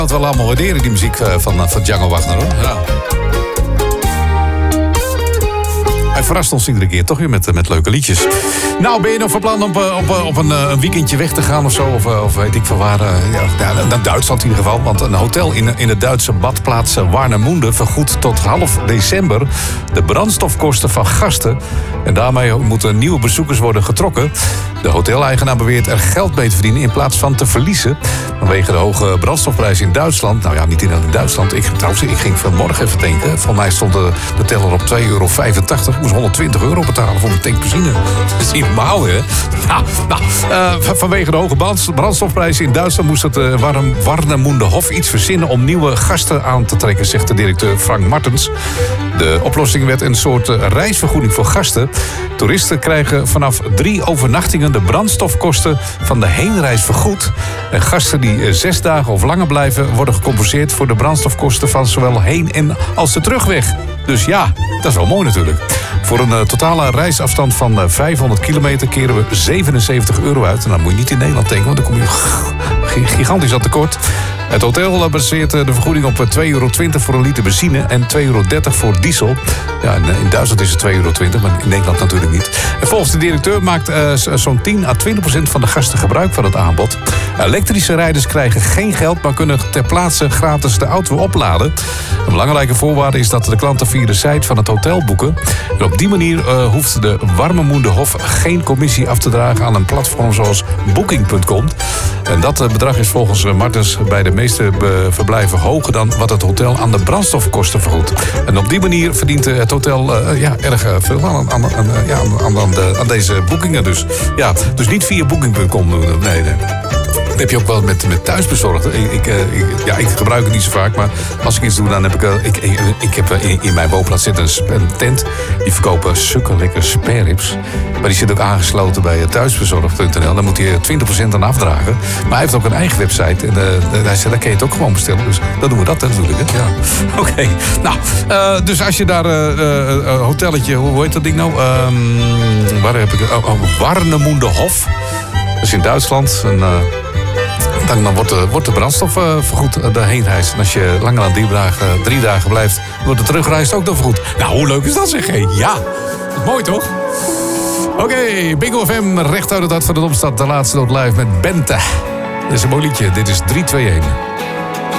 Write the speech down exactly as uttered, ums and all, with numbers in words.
Dat wel allemaal waarderen, die muziek van, van Django Wagner, hoor. Ja. Hij verrast ons iedere keer toch weer met, met leuke liedjes. Nou, ben je nog van plan om op, op, op een, een weekendje weg te gaan of zo? Of, of weet ik van waar? Ja, naar Duitsland in ieder geval. Want een hotel in, in de Duitse badplaats Warnemünde vergoedt tot half december de brandstofkosten van gasten. En daarmee moeten nieuwe bezoekers worden getrokken. De hoteleigenaar beweert er geld mee te verdienen in plaats van te verliezen. Vanwege de hoge brandstofprijs in Duitsland. Nou ja, niet in Duitsland. Ik, trouwens, ik ging vanmorgen even tanken. Voor mij stond de, de teller op twee euro vijfentachtig. Ik moest honderdtwintig euro betalen voor mijn tank benzine. Dat is niet normaal, hè? Nou, nou uh, vanwege de hoge brandstofprijs in Duitsland moest het uh, Warnemünde Hof iets verzinnen om nieuwe gasten aan te trekken, zegt de directeur Frank Martens. De oplossing werd een soort uh, reisvergoeding voor gasten. Toeristen krijgen vanaf drie overnachtingen de brandstofkosten van de heenreis vergoed. En gasten die uh, zes dagen of langer blijven worden gecompenseerd voor de brandstofkosten van zowel heen- en als de terugweg. Dus ja, dat is wel mooi natuurlijk. Voor een uh, totale reisafstand van uh, vijfhonderd kilometer keren we zevenenzeventig euro uit. En dan moet je niet in Nederland tanken, want dan kom je gigantisch aan tekort. Het hotel baseert de vergoeding op twee euro twintig voor een liter benzine en twee euro dertig voor diesel. Ja, in Duitsland is het twee euro twintig, maar in Nederland natuurlijk niet. En volgens de directeur maakt uh, zo'n tien à twintig procent van de gasten gebruik van het aanbod. Elektrische rijders krijgen geen geld, maar kunnen ter plaatse gratis de auto opladen. Een belangrijke voorwaarde is dat de klanten via de site van het hotel boeken. En op die manier uh, hoeft de Warnemünde Hof geen commissie af te dragen aan een platform zoals Booking punt com. En dat uh, bedrag is volgens uh, Martens bij de meeste uh, verblijven hoger dan wat het hotel aan de brandstofkosten vergoedt. En op die manier verdient uh, het hotel uh, ja, erg uh, veel aan, aan, aan, ja, aan, aan, de, aan deze boekingen. Dus, ja, dus niet via Booking punt com. Nee, nee. Dat heb je ook wel met, met thuisbezorgd. Ik, ik, ik, ja, ik gebruik het niet zo vaak, maar als ik iets doe, dan heb ik... Ik, ik, ik heb in, in mijn woonplaats zit een, een tent. Die verkopen zulke lekker spareribs. Maar die zit ook aangesloten bij thuisbezorgd punt n l. Daar moet hij twintig procent aan afdragen. Maar hij heeft ook een eigen website. En uh, hij zei, daar kun je het ook gewoon bestellen. Dus dan doen we dat natuurlijk. Hè? Ja. Oké. Okay. Nou, uh, dus als je daar een uh, uh, hotelletje... Hoe heet dat ding nou? Um, waar heb ik het? Oh, oh, Warnemünde Hof. Dat is in Duitsland. En, uh, Dan, dan wordt, de, wordt de brandstof uh, vergoed, uh, de heenreis. En als je langer dan drie dagen, uh, drie dagen blijft, wordt de terugreis ook nog vergoed. Nou, hoe leuk is dat zeg? Hey, ja, dat is mooi toch? Oké, okay, Bingo F M, recht uit het hart van de Domstad. De laatste noot live met Bente. Dit is een mooi liedje, dit is drie twee een.